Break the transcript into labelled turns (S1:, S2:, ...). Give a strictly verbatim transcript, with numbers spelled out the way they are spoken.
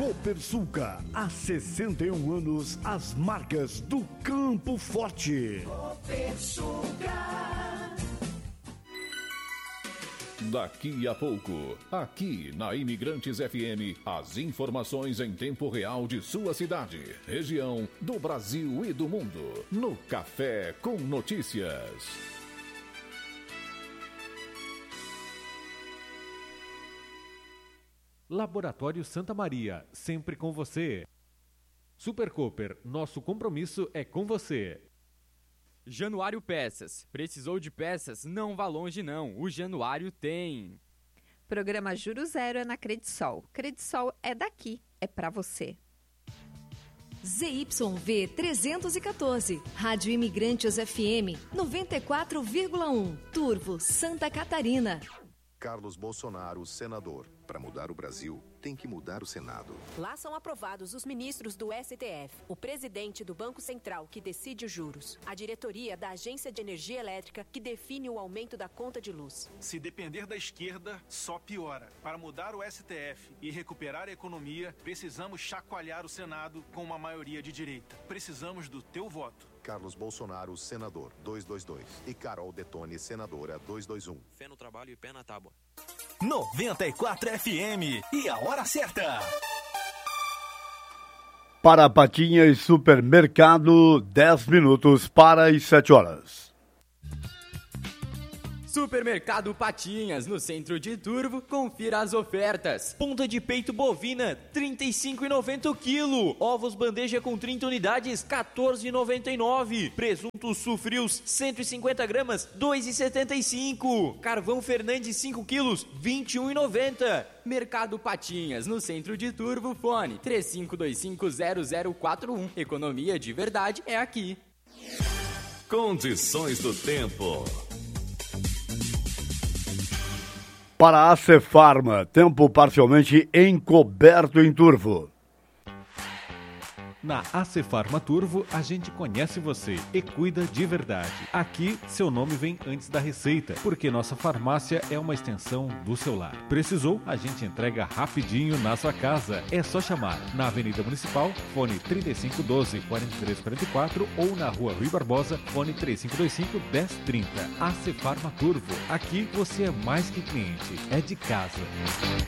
S1: Copersucar, há sessenta e um anos, as marcas do Campo Forte.
S2: Copersucar.
S3: Daqui a pouco, aqui na Imigrantes F M, as informações em tempo real de sua cidade, região, do Brasil e do mundo, no Café com Notícias.
S4: Laboratório Santa Maria, sempre com você. Super Cooper, nosso compromisso é com você.
S5: Januário Peças. Precisou de peças? Não vá longe não, o Januário tem.
S6: Programa Juro Zero é na Credisol. Credisol é daqui, é pra você.
S7: Z Y V trezentos e quatorze, Rádio Imigrantes F M noventa e quatro vírgula um, Turvo, Santa Catarina.
S8: Carlos Bolsonaro, senador. Para mudar o Brasil, tem que mudar o Senado.
S9: Lá são aprovados os ministros do S T F, o presidente do Banco Central, que decide os juros, a diretoria da Agência de Energia Elétrica, que define o aumento da conta de luz.
S10: Se depender da esquerda, só piora. Para mudar o S T F e recuperar a economia, precisamos chacoalhar o Senado com uma maioria de direita. Precisamos do teu voto.
S8: Carlos Bolsonaro, senador, duzentos e vinte e dois. E Carol Detone, senadora, duzentos e vinte e um.
S11: Fé no trabalho e pé na tábua.
S12: noventa e quatro F M. E a hora certa.
S1: Para Patinhas Supermercado, dez minutos para as sete horas.
S5: Supermercado Patinhas, no centro de Turvo, confira as ofertas.
S12: Ponta de peito bovina, trinta e cinco reais e noventa centavos o quilo. Ovos bandeja com trinta unidades, quatorze reais e noventa e nove centavos. Presuntos sufrios, cento e cinquenta gramas, dois reais e setenta e cinco centavos. Carvão Fernandes, cinco quilos, vinte e um reais e noventa centavos.
S5: Mercado Patinhas, no centro de Turvo, fone três cinco dois cinco zero zero quatro um. Economia de verdade é aqui.
S3: Condições do tempo.
S1: Para a Cefarma, tempo parcialmente encoberto em Turvo.
S4: Na Acefarma Turvo, a gente conhece você e cuida de verdade. Aqui, seu nome vem antes da receita, porque nossa farmácia é uma extensão do seu lar. Precisou? A gente entrega rapidinho na sua casa. É só chamar na Avenida Municipal, fone trinta e cinco doze, quarenta e três quarenta e quatro ou na Rua Rui Barbosa, fone três cinco dois cinco, dez trinta. Acefarma Turvo. Aqui você é mais que cliente, é de casa.